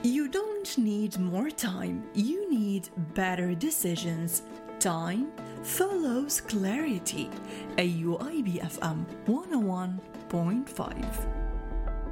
You don't need more time, you need better decisions. Time follows clarity. AUIB FM 101.5.